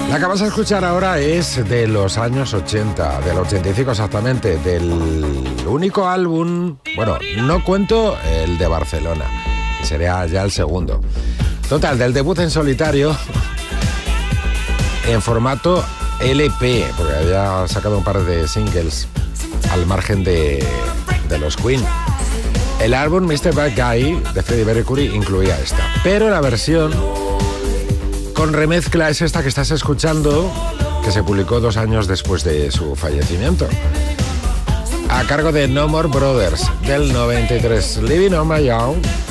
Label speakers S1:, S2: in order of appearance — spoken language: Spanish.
S1: La que vas a escuchar ahora es de los años 80, del 85 exactamente, del único álbum, bueno, no cuento el de Barcelona, que sería ya el segundo. Total, del debut en solitario, en formato LP, porque había sacado un par de singles al margen de los Queen. El álbum Mr. Bad Guy de Freddie Mercury incluía esta, pero la versión con remezcla es esta que estás escuchando, que se publicó 2 años después de su fallecimiento, a cargo de No More Brothers del 93, Living on My Own.